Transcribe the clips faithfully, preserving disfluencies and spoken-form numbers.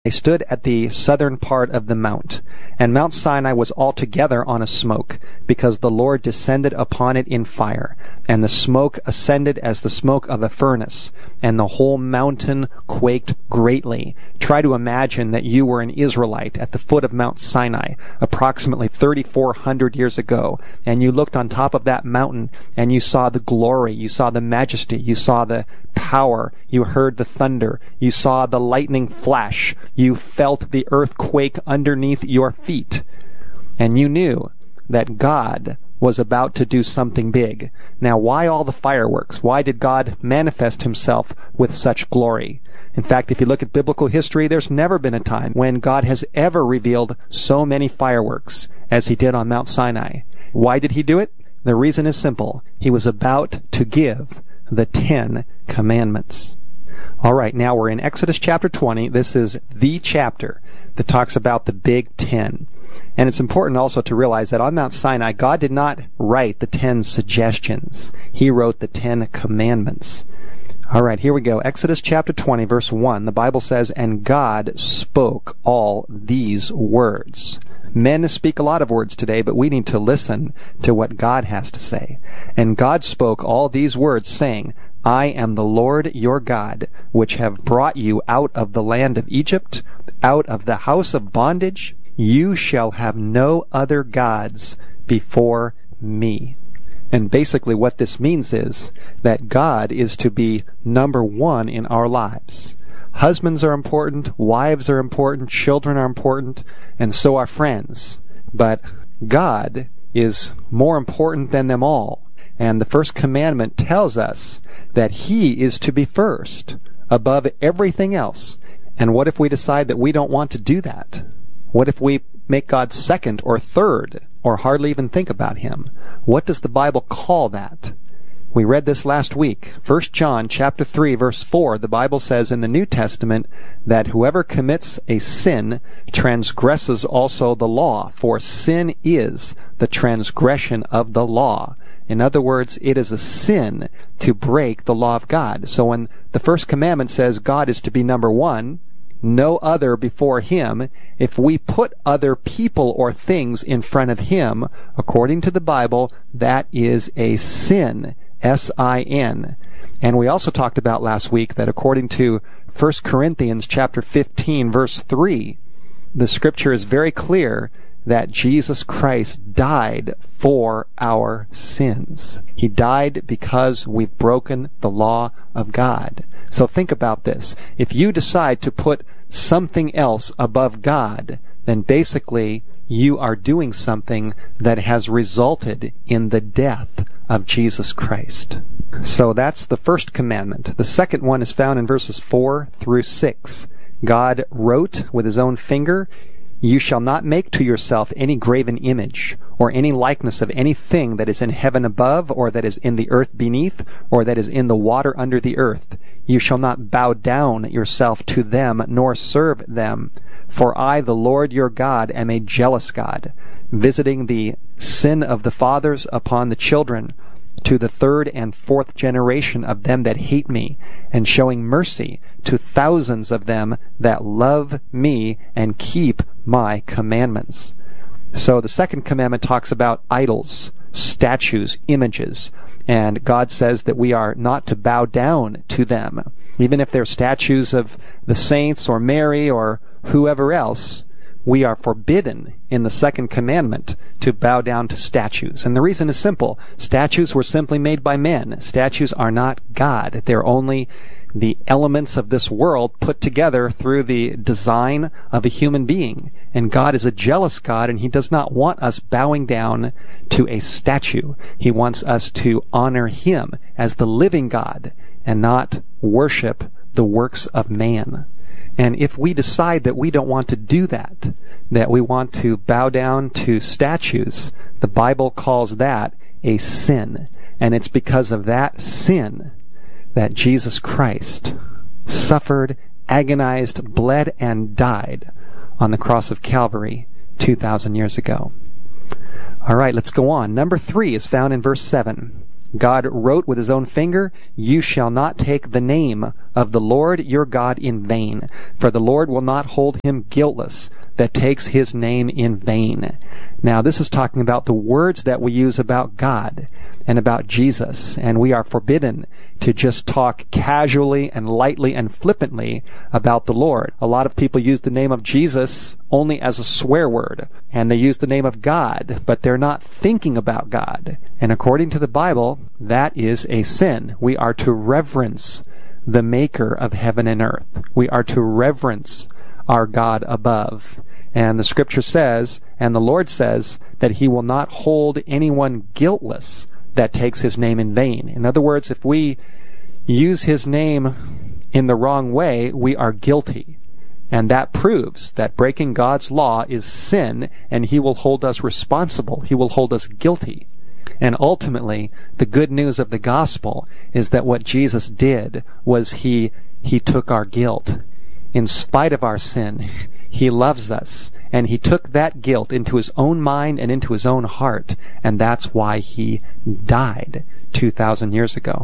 They stood at the southern part of the mount, and Mount Sinai was altogether on a smoke, because the Lord descended upon it in fire, and the smoke ascended as the smoke of a furnace, and the whole mountain quaked greatly. Try to imagine that you were an Israelite at the foot of Mount Sinai, approximately thirty-four hundred years ago, and you looked on top of that mountain, and you saw the glory, you saw the majesty, you saw the power, you heard the thunder, you saw the lightning flash, you felt the earth quake underneath your feet, and you knew that God was about to do something big. Now, why all the fireworks? Why did God manifest himself with such glory? In fact, if you look at biblical history, there's never been a time when God has ever revealed so many fireworks as he did on Mount Sinai. Why did he do it? The reason is simple. He was about to give the Ten Commandments. All right, now we're in Exodus chapter twenty. This is the chapter that talks about the Big Ten. And it's important also to realize that on Mount Sinai, God did not write the Ten Suggestions. He wrote the Ten Commandments. All right, here we go. Exodus chapter twenty, verse one. The Bible says, "And God spoke all these words." Men speak a lot of words today, but we need to listen to what God has to say. "And God spoke all these words, saying, I am the Lord your God, which have brought you out of the land of Egypt, out of the house of bondage. You shall have no other gods before me." And basically what this means is that God is to be number one in our lives. Husbands are important, wives are important, children are important, and so are friends. But God is more important than them all. And the first commandment tells us that he is to be first, above everything else. And what if we decide that we don't want to do that? What if we make God second or third, or hardly even think about him? What does the Bible call that? We read this last week. First John chapter three, verse four, the Bible says in the New Testament that whoever commits a sin transgresses also the law, for sin is the transgression of the law. In other words, it is a sin to break the law of God. So when the first commandment says God is to be number one, no other before him, if we put other people or things in front of him, according to the Bible, that is a sin. S I N. And we also talked about last week that according to First Corinthians chapter fifteen, verse three, the scripture is very clear that Jesus Christ died for our sins. He died because we've broken the law of God. So think about this. If you decide to put something else above God, then basically you are doing something that has resulted in the death of Jesus Christ. So that's the first commandment. The second one is found in verses four through six. God wrote with his own finger, "You shall not make to yourself any graven image, or any likeness of anything that is in heaven above, or that is in the earth beneath, or that is in the water under the earth. You shall not bow down yourself to them, nor serve them. For I, the Lord your God, am a jealous God, visiting the sin of the fathers upon the children, to the third and fourth generation of them that hate me, and showing mercy to thousands of them that love me and keep my commandments." So the second commandment talks about idols, statues, images, and God says that we are not to bow down to them. Even if they're statues of the saints or Mary or whoever else, we are forbidden in the second commandment to bow down to statues. And the reason is simple. Statues were simply made by men. Statues are not God. They're only the elements of this world put together through the design of a human being. And God is a jealous God, and he does not want us bowing down to a statue. He wants us to honor him as the living God and not worship the works of man. And if we decide that we don't want to do that, that we want to bow down to statues, the Bible calls that a sin. And it's because of that sin that Jesus Christ suffered, agonized, bled, and died on the cross of Calvary two thousand years ago. All right, let's go on. Number three is found in verse seven. God wrote with his own finger, "You shall not take the name of the Lord your God in vain, for the Lord will not hold him guiltless that takes his name in vain." Now, this is talking about the words that we use about God and about Jesus, and we are forbidden to just talk casually and lightly and flippantly about the Lord. A lot of people use the name of Jesus only as a swear word, and they use the name of God, but they're not thinking about God. And according to the Bible, that is a sin. We are to reverence the maker of heaven and earth. We are to reverence our God above. And the scripture says, and the Lord says, that he will not hold anyone guiltless that takes his name in vain. In other words, if we use his name in the wrong way, we are guilty. And that proves that breaking God's law is sin, and he will hold us responsible. He will hold us guilty. And ultimately, the good news of the gospel is that what Jesus did was he, he took our guilt. In spite of our sin, he loves us, and he took that guilt into his own mind and into his own heart, and that's why he died two thousand years ago.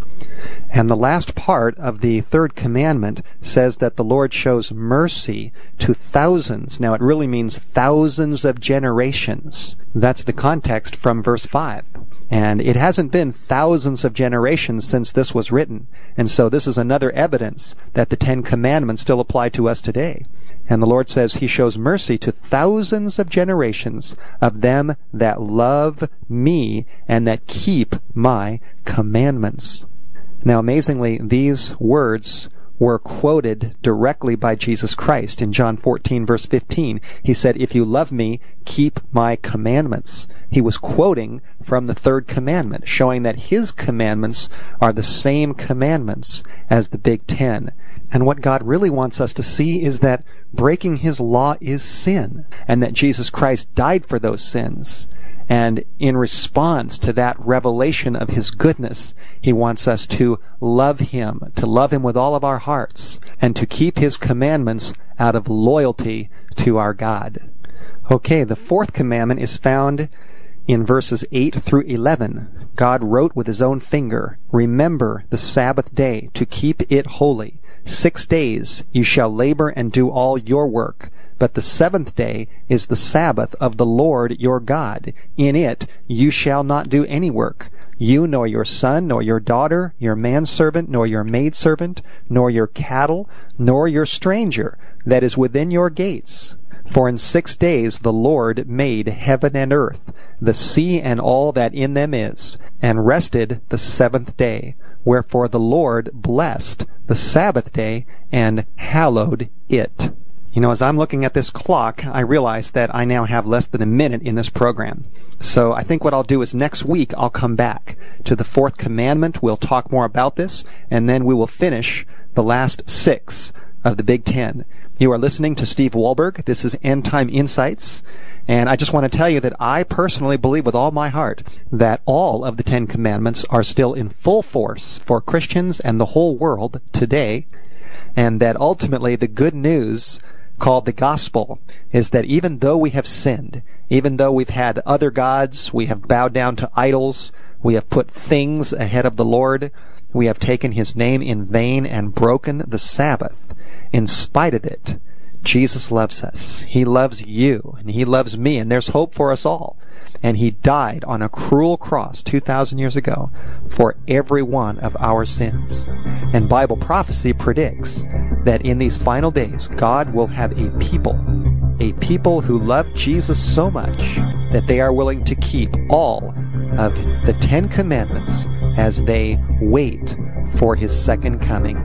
And the last part of the third commandment says that the Lord shows mercy to thousands. Now, it really means thousands of generations. That's the context from verse five. And it hasn't been thousands of generations since this was written. And so this is another evidence that the Ten Commandments still apply to us today. And the Lord says he shows mercy to thousands of generations of them that love me and that keep my commandments. Now, amazingly, these words were quoted directly by Jesus Christ in John fourteen, verse fifteen. He said, "If you love me, keep my commandments." He was quoting from the third commandment, showing that his commandments are the same commandments as the Big Ten. And what God really wants us to see is that breaking his law is sin, and that Jesus Christ died for those sins. And in response to that revelation of his goodness, he wants us to love him, to love him with all of our hearts, and to keep his commandments out of loyalty to our God. Okay, the fourth commandment is found in verses eight through eleven. God wrote with his own finger, "Remember the Sabbath day to keep it holy. Six days you shall labor and do all your work. But the seventh day is the Sabbath of the Lord your God. In it you shall not do any work, you nor your son, nor your daughter, your manservant, nor your maidservant, nor your cattle, nor your stranger that is within your gates. For in six days the Lord made heaven and earth, the sea and all that in them is, and rested the seventh day. Wherefore the Lord blessed the Sabbath day and hallowed it." You know, as I'm looking at this clock, I realize that I now have less than a minute in this program. So I think what I'll do is next week I'll come back to the fourth commandment. We'll talk more about this, and then we will finish the last six of the Big Ten. You are listening to Steve Wohlberg. This is End Time Insights. And I just want to tell you that I personally believe with all my heart that all of the Ten Commandments are still in full force for Christians and the whole world today, and that ultimately the good news called the gospel is that even though we have sinned, even though we've had other gods, we have bowed down to idols, we have put things ahead of the Lord, we have taken his name in vain and broken the Sabbath, in spite of it, Jesus loves us. He loves you, and he loves me, and there's hope for us all. And he died on a cruel cross two thousand years ago for every one of our sins. And Bible prophecy predicts that in these final days, God will have a people, a people who love Jesus so much that they are willing to keep all of the Ten Commandments as they wait for his second coming.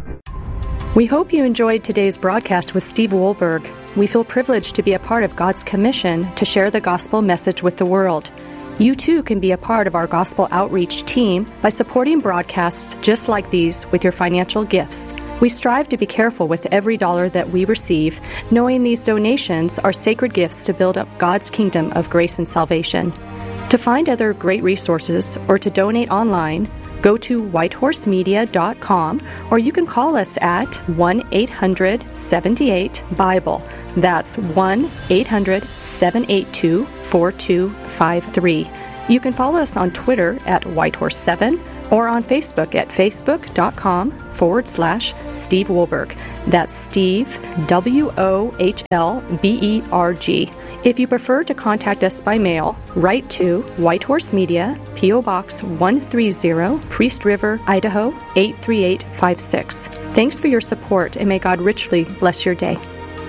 We hope you enjoyed today's broadcast with Steve Wohlberg. We feel privileged to be a part of God's commission to share the gospel message with the world. You too can be a part of our gospel outreach team by supporting broadcasts just like these with your financial gifts. We strive to be careful with every dollar that we receive, knowing these donations are sacred gifts to build up God's kingdom of grace and salvation. To find other great resources or to donate online, go to whitehorse media dot com, or you can call us at one eight hundred seven eight Bible. That's one eight hundred seven eight two four two five three. You can follow us on Twitter at Whitehorse seven or on Facebook at facebook.com forward slash Steve Wohlberg. That's Steve, W O H L B E R G. If you prefer to contact us by mail, write to Whitehorse Media, P O. Box one thirty, Priest River, Idaho eight three eight five six. Thanks for your support, and may God richly bless your day.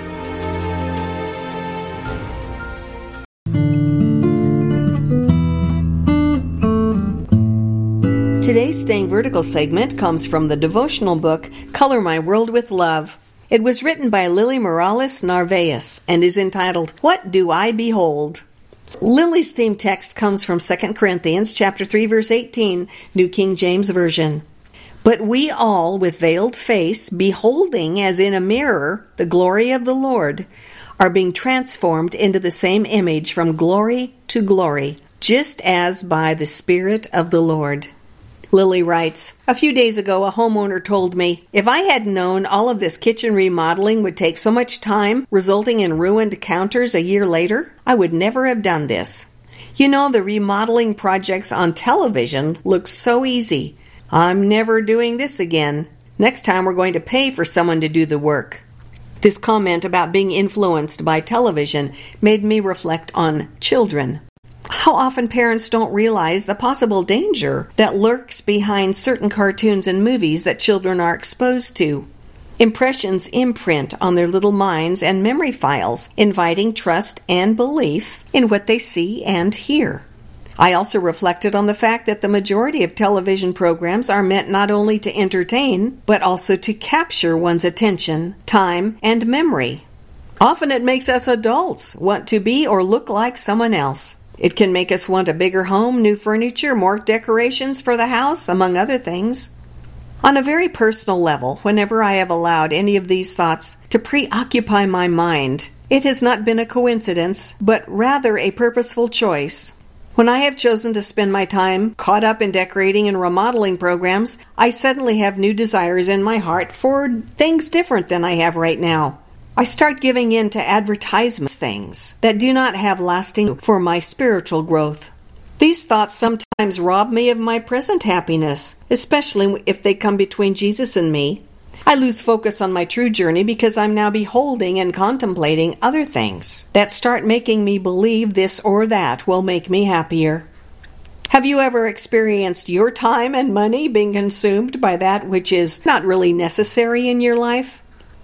Today's Staying Vertical segment comes from the devotional book, Color My World with Love. It was written by Lily Morales Narvaez and is entitled, What Do I Behold? Lily's theme text comes from Second Corinthians chapter three, verse eighteen, New King James Version. But we all, with veiled face, beholding as in a mirror the glory of the Lord, are being transformed into the same image from glory to glory, just as by the Spirit of the Lord. Lily writes, a few days ago a homeowner told me, if I had known all of this kitchen remodeling would take so much time, resulting in ruined counters a year later, I would never have done this. You know, the remodeling projects on television look so easy. I'm never doing this again. Next time we're going to pay for someone to do the work. This comment about being influenced by television made me reflect on children. How often parents don't realize the possible danger that lurks behind certain cartoons and movies that children are exposed to. Impressions imprint on their little minds and memory files, inviting trust and belief in what they see and hear. I also reflected on the fact that the majority of television programs are meant not only to entertain, but also to capture one's attention, time, and memory. Often it makes us adults want to be or look like someone else. It can make us want a bigger home, new furniture, more decorations for the house, among other things. On a very personal level, whenever I have allowed any of these thoughts to preoccupy my mind, it has not been a coincidence, but rather a purposeful choice. When I have chosen to spend my time caught up in decorating and remodeling programs, I suddenly have new desires in my heart for things different than I have right now. I start giving in to advertisement things that do not have lasting for my spiritual growth. These thoughts sometimes rob me of my present happiness, especially if they come between Jesus and me. I lose focus on my true journey because I'm now beholding and contemplating other things that start making me believe this or that will make me happier. Have you ever experienced your time and money being consumed by that which is not really necessary in your life?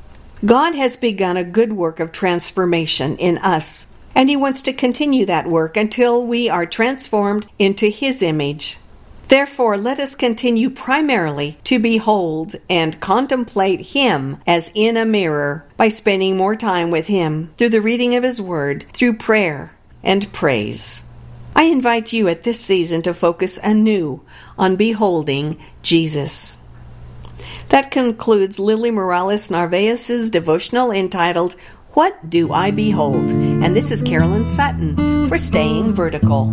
God has begun a good work of transformation in us, and He wants to continue that work until we are transformed into His image. Therefore, let us continue primarily to behold and contemplate Him as in a mirror by spending more time with Him through the reading of His Word, through prayer and praise. I invite you at this season to focus anew on beholding Jesus. That concludes Lily Morales Narvaez's devotional entitled, What Do I Behold? And this is Carolyn Sutton for Staying Vertical.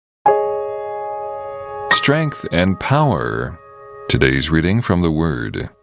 Strength and power. Today's reading from the Word.